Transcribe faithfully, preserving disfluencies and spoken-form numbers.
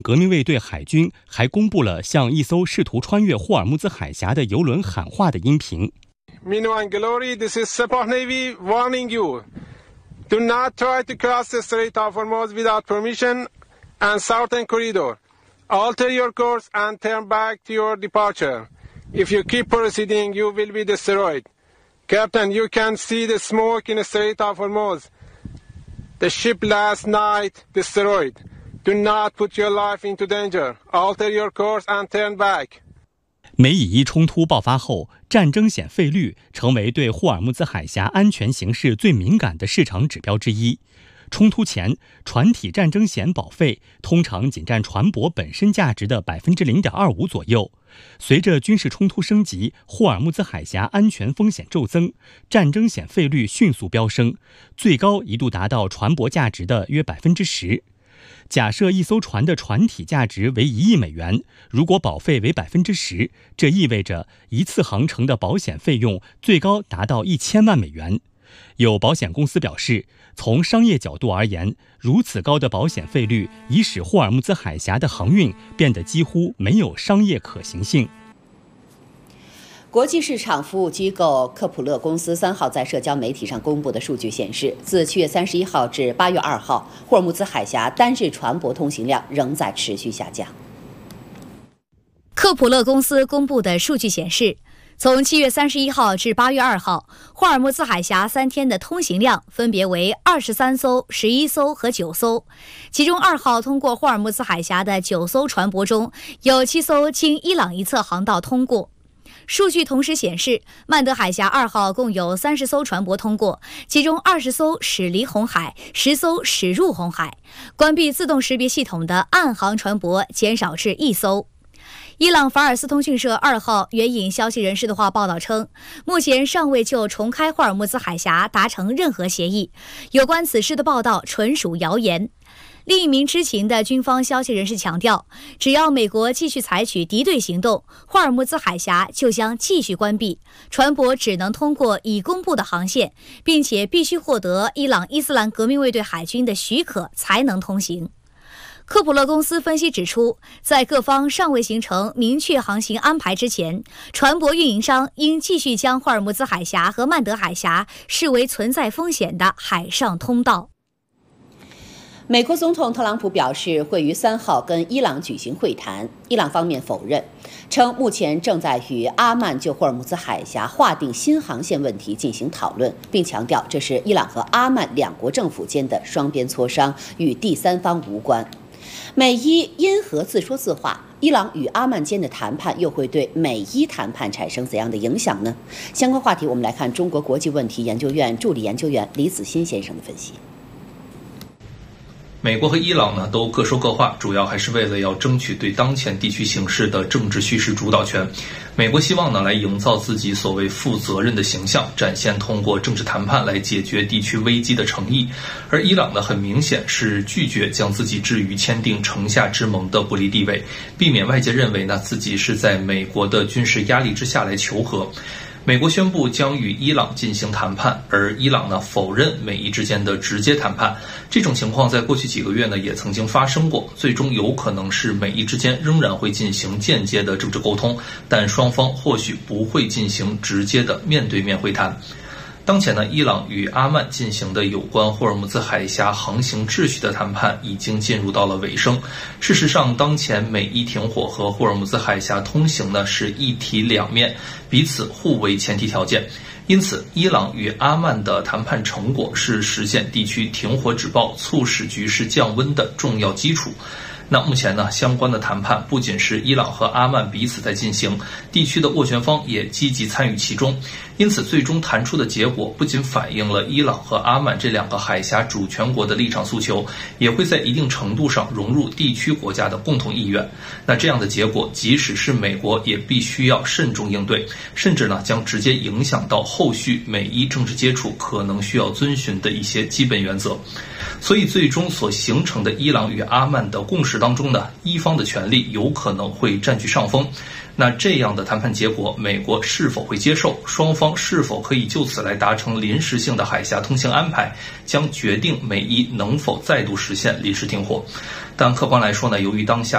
革命卫队海军还公布了向一艘试图穿越霍尔木兹海峡的油轮喊话的音频。 Minnow and Glory, this is Sepah Navy warning you. Do not try to cross the Strait of Hormuz without permission and southern corridor. Alter your course and turn back to your departure. If you keep proceeding, you will be destroyed. Captain, you can see the smoke in the Strait of Hormuz. The ship last night destroyed. Do not put your life into danger. Alter your course and turn back. 美以伊冲突爆发后，战争险费率成为对霍尔木兹海峡安全形势最敏感的市场指标之一。冲突前，船体战争险保费通常仅占船舶本身价值的 百分之零点二五 左右。随着军事冲突升级，霍尔木兹海峡安全风险骤增，战争险费率迅速飙升，最高一度达到船舶价值的约 百分之十。假设一艘船的船体价值为一亿美元，如果保费为 百分之十， 这意味着一次航程的保险费用最高达到一千万美元。有保险公司表示，从商业角度而言，如此高的保险费率已使霍尔木兹海峡的航运变得几乎没有商业可行性。 国际市场服务机构科普勒公司三号在社交媒体上公布的数据显示，自七月三十一号至八月二号，霍尔木兹海峡单日船舶通行量仍在持续下降。 科普勒公司公布的数据显示，从七月三十一号至八月二号，霍尔木兹海峡三天的通行量分别为二十三艘、十一艘和九艘，其中二号通过霍尔木兹海峡的九艘船舶中，有七艘经伊朗一侧航道通过。数据同时显示，曼德海峡二号共有三十艘船舶通过，其中二十艘驶离红海，十艘驶入红海。关闭自动识别系统的岸航船舶减少至一艘。伊朗法尔斯通讯社二号援引消息人士的话报道称，目前尚未就重开霍尔木兹海峡达成任何协议，有关此事的报道纯属谣言。另一名知情的军方消息人士强调，只要美国继续采取敌对行动，霍尔木兹海峡就将继续关闭，船舶只能通过已公布的航线，并且必须获得伊朗伊斯兰革命卫队海军的许可才能通行。科普勒公司分析指出，在各方尚未形成明确航行安排之前，船舶运营商应继续将霍尔木兹海峡和曼德海峡视为存在风险的海上通道。 美国总统特朗普表示会于三号跟伊朗举行会谈，伊朗方面否认，称目前正在与阿曼就霍尔木兹海峡划定新航线问题进行讨论，并强调这是伊朗和阿曼两国政府间的双边磋商，与第三方无关。美伊因何自说自话？伊朗与阿曼间的谈判又会对美伊谈判产生怎样的影响呢？相关话题我们来看中国国际问题研究院助理研究员李子欣先生的分析。 美国和伊朗呢都各说各话，主要还是为了要争取对当前地区形势的政治叙事主导权。美国希望呢来营造自己所谓负责任的形象，展现通过政治谈判来解决地区危机的诚意。而伊朗呢很明显是拒绝将自己置于签订城下之盟的不利地位，避免外界认为呢自己是在美国的军事压力之下来求和。美国宣布将与伊朗进行谈判，而伊朗呢否认美伊之间的直接谈判。这种情况在过去几个月呢也曾经发生过，最终有可能是美伊之间仍然会进行间接的政治沟通，但双方或许不会进行直接的面对面会谈。当前呢，伊朗与阿曼进行的有关霍尔木兹海峡航行秩序的谈判已经进入到了尾声。事实上，当前美伊停火和霍尔木兹海峡通行呢是一体两面，彼此互为前提条件。因此，伊朗与阿曼的谈判成果是实现地区停火止暴、促使局势降温的重要基础。那目前呢，相关的谈判不仅是伊朗和阿曼彼此在进行，地区的斡旋方也积极参与其中。因此，最终谈出的结果不仅反映了伊朗和阿曼这两个海峡主权国的立场诉求，也会在一定程度上融入地区国家的共同意愿。那这样的结果，即使是美国也必须要慎重应对，甚至呢将直接影响到后续美伊政治接触可能需要遵循的一些基本原则。所以，最终所形成的伊朗与阿曼的共识当中呢，伊方的权利有可能会占据上风。那这样的谈判结果，美国是否会接受？双方是否可以就此来达成临时性的海峡通行安排，将决定美伊能否再度实现临时停火。但客观来说呢，由于当下